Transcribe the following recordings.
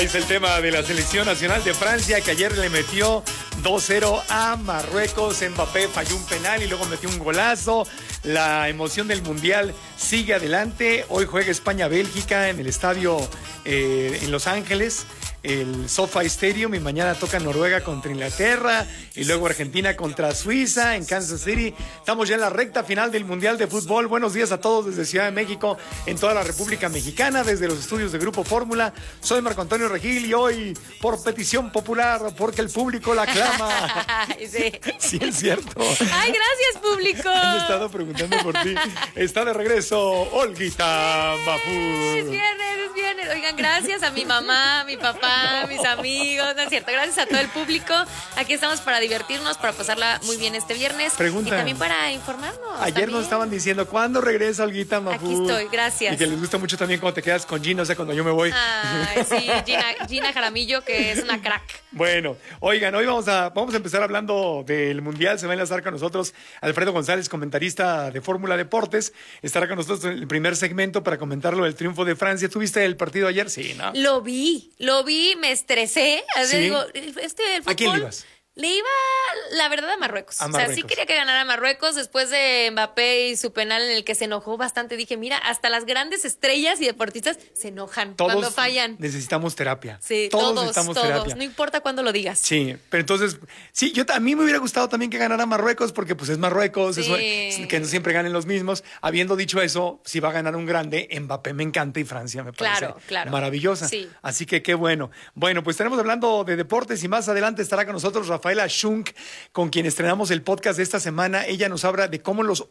Ahí está el tema de la selección nacional de Francia, que ayer le metió 2-0 a Marruecos. Mbappé falló un penal y luego metió un golazo. La emoción del Mundial sigue adelante. Hoy juega España-Bélgica en el estadio en Los Ángeles, el SoFi Stadium, y mañana toca Noruega contra Inglaterra y luego Argentina contra Suiza en Kansas City. Estamos ya en la recta final del Mundial de Fútbol. Buenos días a todos desde Ciudad de México, en toda la República Mexicana, desde los estudios de Grupo Fórmula. Soy Marco Antonio Regil y hoy, por petición popular, porque el público la aclama. Sí. Sí, es cierto. Ay, gracias, público. Han estado preguntando por ti. Está de regreso Olguita Mafud. Es viernes. Oigan, gracias a mi mamá, a mi papá, a mis amigos. No es cierto, gracias a todo el público. Aquí estamos para divertirnos, para pasarla muy bien este viernes. Preguntan. Y también para informarnos. Ayer también. nos estaban diciendo, ¿cuándo regresa Olguita Mafud? Aquí estoy, gracias. Y que les gusta mucho también cuando te quedas con Gina, o sea, cuando yo me voy. Ay, sí, Gina Jaramillo, que es una crack. Bueno, oigan, hoy vamos a empezar hablando del Mundial. Se va a enlazar con nosotros Alfredo González, comentarista de Fórmula Deportes. Estará con nosotros en el primer segmento para comentarlo del triunfo de Francia. ¿Tuviste el partido ayer? Sí, ¿no? Lo vi, me estresé. ¿Sí? Digo, el fútbol, ¿A quién le ibas? Le iba, la verdad, a Marruecos. A O sea, sí Marruecos. quería que ganara Marruecos después de Mbappé y su penal en el que se enojó bastante. Dije, mira, hasta las grandes estrellas y deportistas se enojan cuando fallan. Necesitamos terapia. Sí, todos todos, necesitamos terapia. no importa cuándo lo digas. Sí, pero entonces, sí, a mí me hubiera gustado también que ganara Marruecos, porque pues es Marruecos, Sí. que no siempre ganen los mismos. Habiendo dicho eso, si va a ganar un grande, Mbappé me encanta y Francia me parece Claro. maravillosa. Sí. Así que qué bueno. Bueno, pues estaremos hablando de deportes y más adelante estará con nosotros Rafaela Schunk, con quien estrenamos el podcast de esta semana. Ella nos habla de cómo los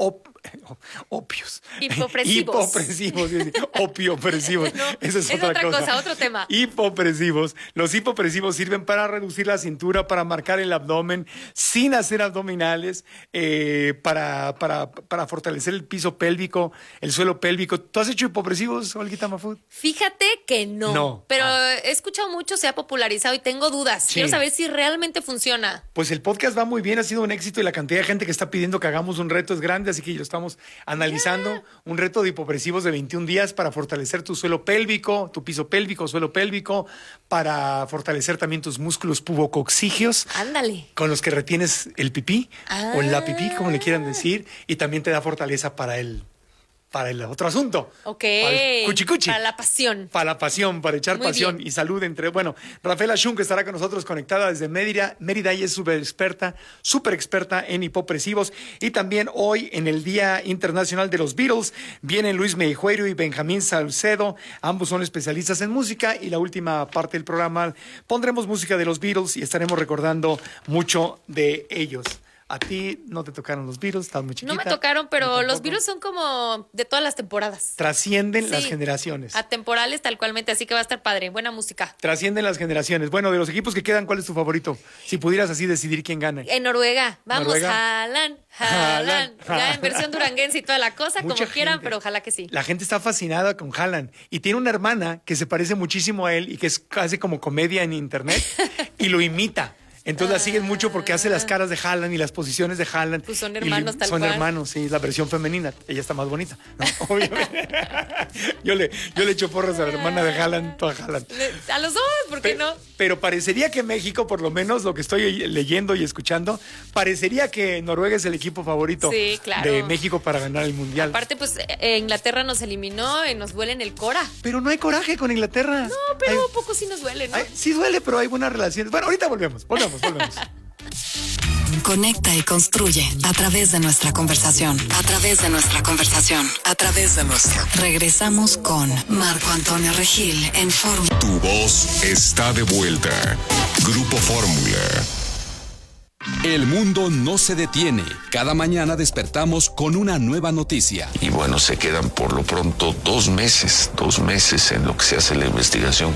opios. Hipópresivos. Opiopresivos. No, Esa es otra otra cosa. cosa, otro tema. Hipopresivos. Los hipopresivos sirven para reducir la cintura, para marcar el abdomen sin hacer abdominales, para fortalecer el piso pélvico, el suelo pélvico. ¿Tú has hecho hipopresivos, Olguita Mafud? Fíjate que no. Pero he escuchado mucho, se ha popularizado y tengo dudas. Sí. Quiero saber si realmente funciona. Pues el podcast va muy bien, ha sido un éxito y la cantidad de gente que está pidiendo que hagamos un reto es grande, así que lo estamos analizando. Un reto de hipopresivos de 21 días para fortalecer tu suelo pélvico, tu piso pélvico, suelo pélvico, para fortalecer también tus músculos pubococcígeos. Ándale. Con los que retienes el pipí o la pipí, como le quieran decir, y también te da fortaleza para el otro asunto. Ok. Para el cuchicuchi. Para la pasión. Para la pasión, para echar Muy pasión bien. y salud entre... Bueno, Rafaela Schunk estará con nosotros conectada desde Mérida. Mérida, ella es súper experta en hipopresivos. Y también hoy, en el Día Internacional de los Beatles, vienen Luis Meijueiro y Benjamín Salcedo. Ambos son especialistas en música y la última parte del programa pondremos música de los Beatles y estaremos recordando mucho de ellos. A ti no te tocaron los Beatles, estás muy chiquita. No me tocaron, pero Yo los tampoco. virus son como de todas las temporadas. Trascienden Sí. las generaciones. Atemporales tal cualmente, así que va a estar padre. Buena música. Trascienden las generaciones. Bueno, de los equipos que quedan, ¿cuál es tu favorito? Si pudieras así decidir quién gana. En Noruega, vamos, ¿Noruega? Haaland. Haaland. Ya en versión duranguense y toda la cosa, Mucha como quieran, gente. pero ojalá que sí. La gente está fascinada con Haaland y tiene una hermana que se parece muchísimo a él y que hace como comedia en internet y lo imita. Entonces la siguen mucho porque hace las caras de Haaland y las posiciones de Haaland. Pues son Y hermanos, tal Son cual. hermanos, sí, la versión femenina. Ella está más bonita, ¿no? Obviamente. yo le echo porras a la hermana de Haaland, tú a Haaland. A los dos, ¿por qué no? Pero parecería que México, por lo menos lo que estoy leyendo y escuchando, parecería que Noruega es el equipo favorito Sí, claro. de México para ganar el Mundial. Aparte, pues Inglaterra nos eliminó y nos duele en el cora. Pero no hay coraje con Inglaterra. No, pero un poco sí nos duele, ¿no? Sí duele, pero hay buenas relaciones. Bueno, ahorita volvemos. Conecta y construye a través de nuestra conversación. Regresamos con Marco Antonio Regil en Fórmula. Tu voz está de vuelta. Grupo Fórmula. El mundo no se detiene. Cada mañana despertamos con una nueva noticia. Y bueno, se quedan por lo pronto 2 meses en lo que se hace la investigación